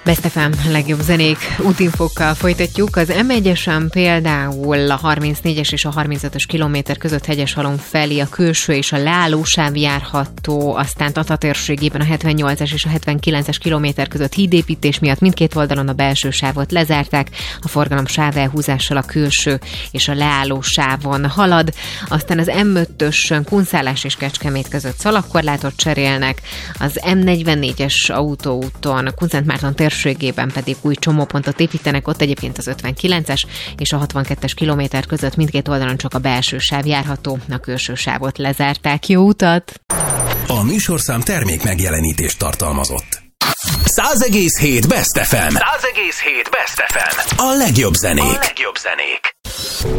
Best FM legjobb zenék útinfokkal folytatjuk. Az M1-esen például a 34-es és a 35-ös kilométer között Hegyeshalom felé a külső és a leállósáv járható, aztán Tata térségében a 78-es és a 79-es kilométer között hídépítés miatt mindkét oldalon a belső sávot lezárták, a forgalom sávelhúzással a külső és a leállósávon halad, aztán az M5-ös Kunszálás és Kecskemét között szalagkorlátot cserélnek, az M44-es autóúton Kunszentmárton térségében pedig új csomópontot építenek, ott egyébként az 59-es és a 62-es kilométer között mindkét oldalon csak a belső sáv járható, a külső sávot lezárták. Jó utat! A műsorszám termék megjelenítést tartalmazott. 100,7 Best FM. 100,7 Best FM. A legjobb zenék.